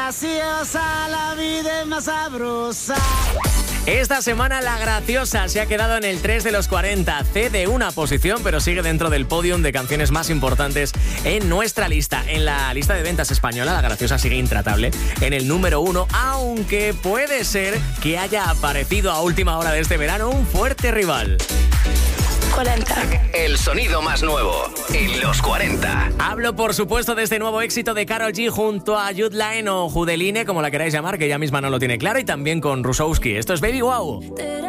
graciosa, la vida es más sabrosa. Esta semana La Graciosa se ha quedado en el 3 de los 40, cede una posición, pero sigue dentro del podium de canciones más importantes en nuestra lista. En la lista de ventas española, La Graciosa sigue intratable en el número 1, aunque puede ser que haya aparecido a última hora de este verano un fuerte rival. 40. El sonido más nuevo en los 40. Hablo, por supuesto, de este nuevo éxito de Karol G junto a Jude Line o Judeline, como la queráis llamar, que ella misma no lo tiene claro, y también con Rusowski. Esto es Baby Wow.